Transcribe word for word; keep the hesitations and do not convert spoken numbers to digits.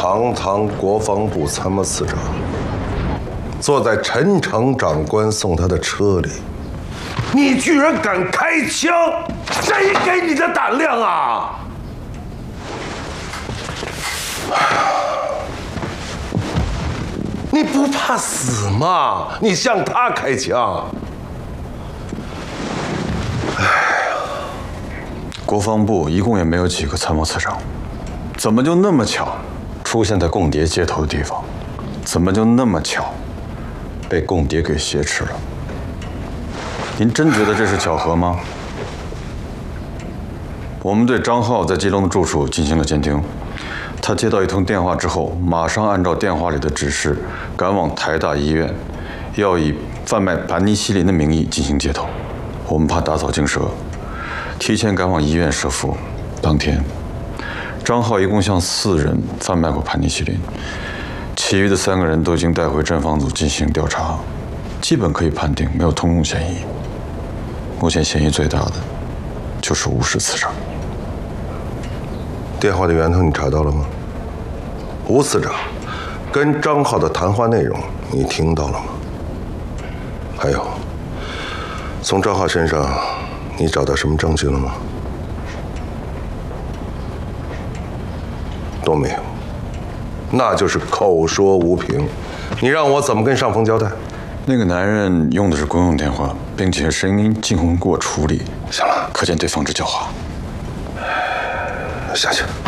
堂堂国防部参谋次长，坐在陈诚长官送他的车里，你居然敢开枪！谁给你的胆量啊？你不怕死吗？你向他开枪！哎呀， 国防部一共也没有几个参谋次长，怎么就那么巧出现在共谍接头的地方？怎么就那么巧被共谍给挟持了？您真觉得这是巧合吗？我们对张浩在冀东的住处进行了监听。他接到一通电话之后，马上按照电话里的指示赶往台大医院，要以贩卖盘尼西林的名义进行接头。我们怕打草惊蛇，提前赶往医院设伏。当天，张浩一共向四人贩卖过盘尼西林，其余的三个人都已经带回侦防组进行调查，基本可以判定没有通共嫌疑。目前嫌疑最大的就是吴氏次长。 电话的源头你查到了吗？吴次长跟张浩的谈话内容你听到了吗？还有，从张浩身上你找到什么证据了吗？都没有，那就是口说无凭。你让我怎么跟上峰交代？ 那个男人用的是公用电话，并且声音经过处理。 行了， 可见对方之狡猾。 下去。